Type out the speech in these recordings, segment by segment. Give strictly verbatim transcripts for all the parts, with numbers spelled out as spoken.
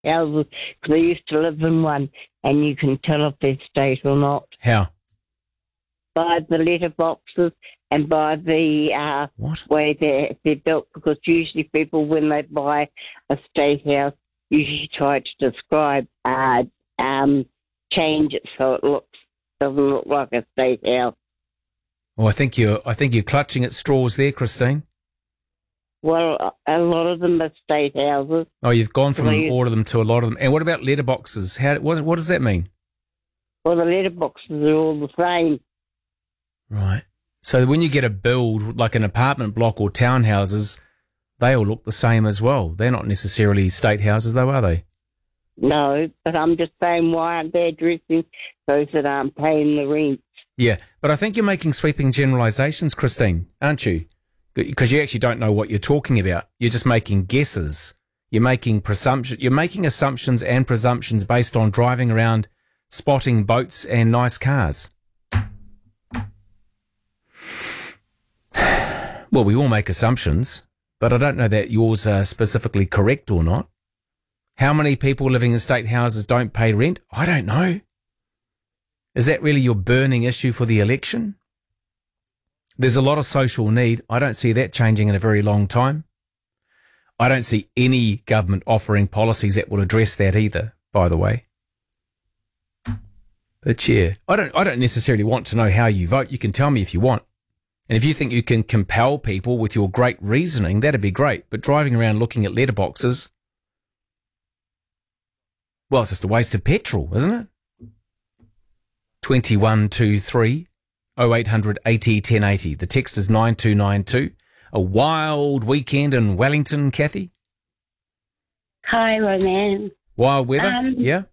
houses, because I used to live in one, and you can tell if they're state or not How? by the letterboxes and by the uh, What? way they're, they're built, because usually people, when they buy a state house, usually try to describe, uh, um, change it so it looks doesn't look like a state house. Well, I think you're. I think you're clutching at straws there, Christine. Well, a lot of them are state houses. Oh, you've gone from Well, all of them to a lot of them. And what about letterboxes? How? What, what does that mean? Well, the letterboxes are all the same. Right. So when you get a build like an apartment block or townhouses, they all look the same as well. They're not necessarily state houses, though, are they? No, but I'm just saying, why aren't they addressing those that aren't paying the rent? Yeah, but I think you're making sweeping generalisations, Christine, aren't you? Because you actually don't know what you're talking about. You're just making guesses. You're making presumption. You're making assumptions and presumptions based on driving around, spotting boats and nice cars. Well, we all make assumptions, but I don't know that yours are specifically correct or not. How many people living in state houses don't pay rent? I don't know. Is that really your burning issue for the election? There's a lot of social need. I don't see that changing in a very long time. I don't see any government offering policies that will address that either, by the way. But yeah, I don't, I don't necessarily want to know how you vote. You can tell me if you want. And if you think you can compel people with your great reasoning, that'd be great. But driving around looking at letterboxes, well, it's just a waste of petrol, isn't it? twenty-one two three oh eight hundred eighty ten eighty. The text is nine two nine two. A wild weekend in Wellington, Kathy? Hi, Roman. Wild weather? Um, yeah?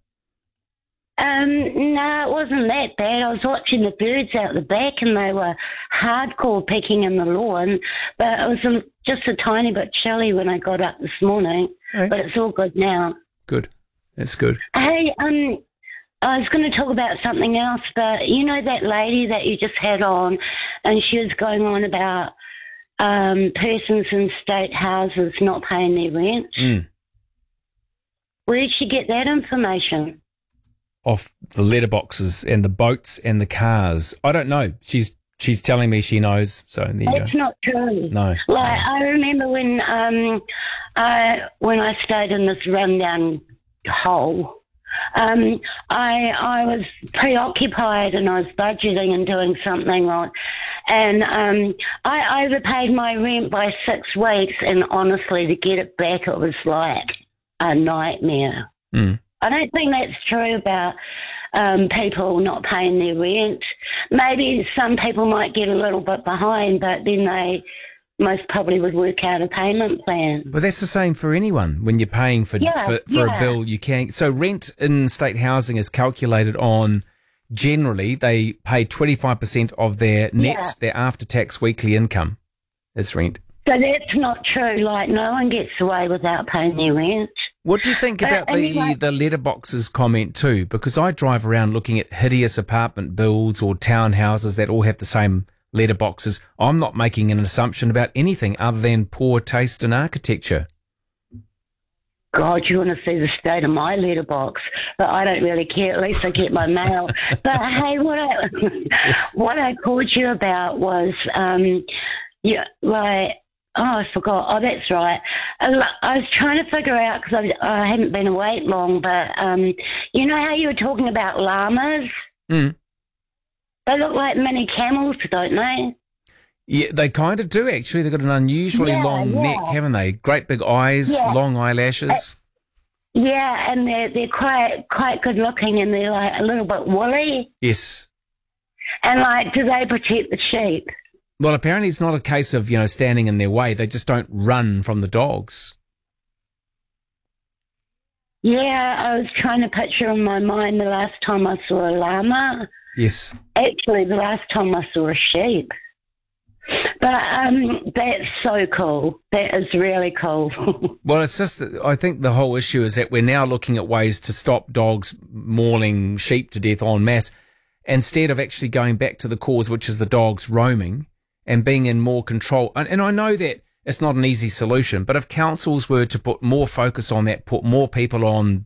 Um, no, it wasn't that bad. I was watching the birds out the back and they were hardcore pecking in the lawn, but it was a, just a tiny bit chilly when I got up this morning, Hey. but it's all good now. Good. That's good. Hey, um, I was going to talk about something else, but you know that lady that you just had on, and she was going on about um, persons in state houses not paying their rent. Mm. Where did she get that information? Off the letterboxes and the boats and the cars. I don't know. She's she's telling me she knows, so there you That's go. not true. No. Like, I remember when um, I when I stayed in this rundown hole, um, I I was preoccupied and I was budgeting and doing something like, and um, I overpaid my rent by six weeks, and honestly, to get it back, it was like a nightmare. Mm. I don't think that's true about um, people not paying their rent. Maybe some people might get a little bit behind, but then they most probably would work out a payment plan. But that's the same for anyone. When you're paying for Yeah, for, for yeah. a bill, you can. So rent in state housing is calculated on, generally, they pay twenty-five percent of their net, Yeah. their after-tax weekly income as rent. So that's not true. Like, no one gets away without paying their rent. What do you think Uh, about anyway- the, the letterboxes comment too? Because I drive around looking at hideous apartment builds or townhouses that all have the same letterboxes. I'm not making an assumption about anything other than poor taste in architecture. God, you want to see the state of my letterbox, but I don't really care. At least I get my mail. But hey, what I what I called you about was, um, yeah, like, oh, I forgot. Oh, that's right. I, I was trying to figure out because I, I hadn't been awake long, but um, you know how you were talking about llamas? Mm. They look like mini camels, don't they? Yeah, they kind of do actually. They've got an unusually Yeah, long yeah. neck, haven't they? Great big eyes, Yeah. long eyelashes. Yeah, and they're they're quite quite good looking, and they're like a little bit woolly. Yes. And like, do they protect the sheep? Well, apparently it's not a case of, you know, standing in their way. They just don't run from the dogs. Yeah, I was trying to picture in my mind the last time I saw a llama. Yes. Actually, the last time I saw a sheep. But um, that's so cool. That is really cool. Well, it's just that I think the whole issue is that we're now looking at ways to stop dogs mauling sheep to death en masse instead of actually going back to the cause, which is the dogs roaming and being in more control. And, and I know that it's not an easy solution. But if councils were to put more focus on that, put more people on